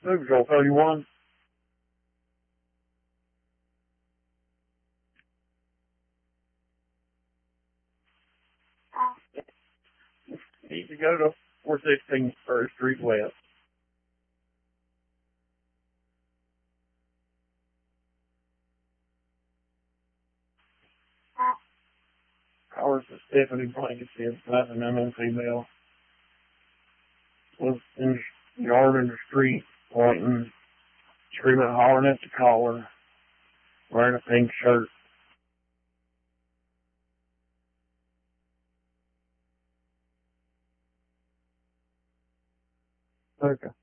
Move, Joel 31. Need to go to 416 First Street West. Hours of Stephanie Blankenship, 9 female. Was in the yard in the street, pointing, screaming, hollering at the caller, wearing a pink shirt. Okay.